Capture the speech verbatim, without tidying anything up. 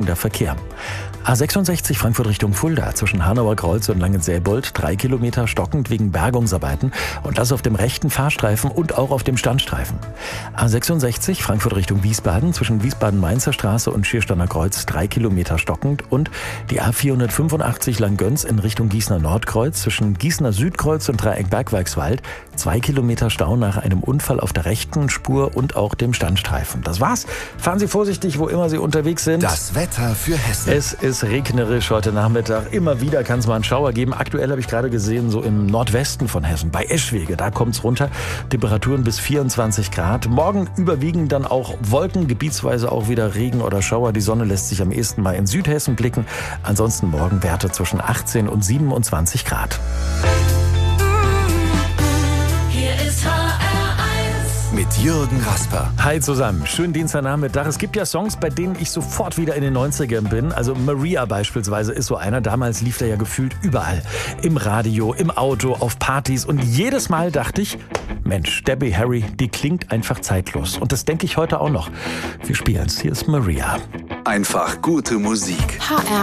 der Verkehr. A sechsundsechzig Frankfurt Richtung Fulda zwischen Hanauer Kreuz und Langensäbold drei Kilometer stockend wegen Bergungsarbeiten und das auf dem rechten Fahrstreifen und auch auf dem Standstreifen. A sechsundsechzig Frankfurt Richtung Wiesbaden zwischen Wiesbaden-Mainzer Straße und Schiersteiner Kreuz drei Kilometer stockend und die A vierhundertfünfundachtzig Langgöns in Richtung Gießener Nordkreuz zwischen Gießener Südkreuz und Dreieck Bergwerkswald zwei Kilometer Stau nach einem Unfall auf der rechten Spur und auch dem Standstreifen. Das war's. Fahren Sie vorsichtig, wo immer Sie unterwegs sind. Das Wetter für Hessen. Es ist regnerisch heute Nachmittag. Immer wieder kann es mal einen Schauer geben. Aktuell habe ich gerade gesehen, so im Nordwesten von Hessen, bei Eschwege, da kommt es runter. Temperaturen bis vierundzwanzig Grad. Morgen überwiegend dann auch Wolken, gebietsweise auch wieder Regen oder Schauer. Die Sonne lässt sich am ehesten mal in Südhessen blicken. Ansonsten morgen Werte zwischen achtzehn und siebenundzwanzig Grad. Mit Jürgen Rasper. Hi zusammen, schönen Dienstagnachmittag. Es gibt ja Songs, bei denen ich sofort wieder in den neunzigern bin. Also Maria beispielsweise ist so einer. Damals lief der ja gefühlt überall. Im Radio, im Auto, auf Partys. Und jedes Mal dachte ich, Mensch, Debbie Harry, die klingt einfach zeitlos. Und das denke ich heute auch noch. Wir spielen's. Hier ist Maria. Einfach gute Musik. H R